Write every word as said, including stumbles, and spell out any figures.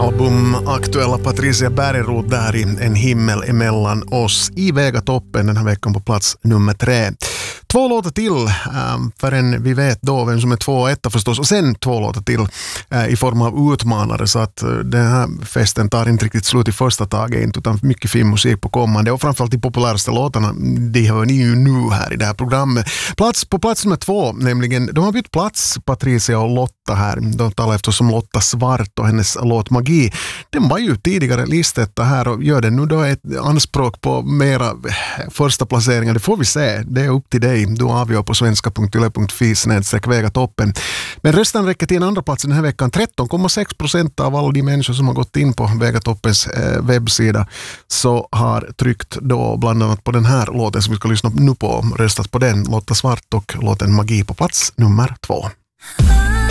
album. Aktuella Patricia Bergerud där i En himmel emellan oss i Vegatoppen den här veckan på plats nummer tre. Två låtar till um, förrän vi vet då vem som är två och etta förstås, och sen två låtar till uh, i form av utmanare, så att uh, den här festen tar inte riktigt slut i första taget inte, utan mycket fin musik på kommande, och framförallt de populäraste låtarna de hör ni ju nu här i det här programmet. Plats på plats nummer två, nämligen de har bytt plats, Patricia och Lotta här. De talar eftersom Lotta Svart och hennes låt Magi. Den var ju tidigare listetta här och gör den nu då ett anspråk på mera första placeringar. Det får vi se, det är upp till dig. Du avgör på svenska punkt yle punkt fi snedstreck Vegatoppen. Men rösten räcker till en andra plats den här veckan. tretton komma sex procent av alla de människor som har gått in på Vegatoppens eh, webbsida så har tryckt då bland annat på den här låten som vi ska lyssna nu på, röstat på den, Lotta Svart och låten Magi på plats nummer två.